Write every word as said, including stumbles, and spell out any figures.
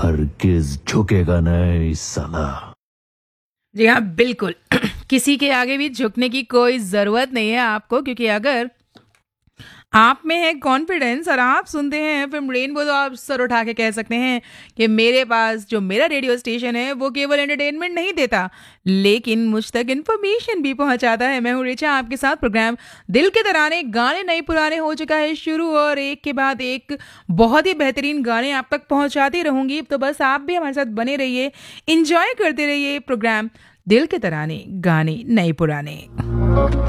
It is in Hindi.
हरगिज झुकेगा नहीं साला। जी हाँ, बिल्कुल। किसी के आगे भी झुकने की कोई ज़रूरत नहीं है आपको, क्योंकि अगर आप में है कॉन्फिडेंस और आप सुनते हैं एफएम रेनबो, तो आप सर उठा के कह सकते हैं कि मेरे पास जो मेरा रेडियो स्टेशन है वो केवल एंटरटेनमेंट नहीं देता, लेकिन मुझ तक इन्फॉर्मेशन भी पहुंचाता है। मैं हूँ रिचा, आपके साथ प्रोग्राम दिल के तराने, गाने नए पुराने हो चुका है शुरू, और एक के बाद एक बहुत ही बेहतरीन गाने आप तक पहुंचाती रहूंगी। तो बस आप भी हमारे साथ बने रहिए, इंजॉय करते रहिए प्रोग्राम दिल के तराने, गाने नए पुराने।